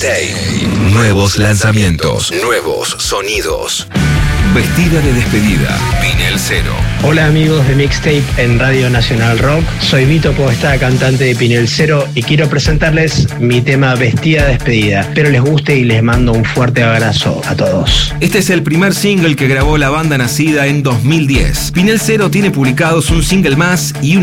Mixtape. Nuevos lanzamientos, nuevos sonidos. Vestida de despedida, Pinel Cero. Hola amigos de Mixtape en Radio Nacional Rock. Soy Vito Podestá, cantante de Pinel Cero, y quiero presentarles mi tema Vestida de despedida. Espero les guste y les mando un fuerte abrazo a todos. Este es el primer single que grabó la banda nacida en 2010. Pinel Cero tiene publicados un single más y un